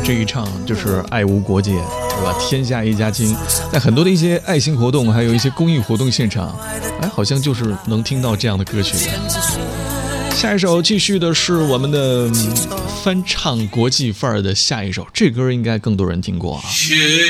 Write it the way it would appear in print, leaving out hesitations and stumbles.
这一唱就是爱无国界，对吧？天下一家亲，在很多的一些爱心活动，还有一些公益活动现场，好像就是能听到这样的歌曲。下一首继续的是我们的翻唱国际范儿的下一首，这歌应该更多人听过啊。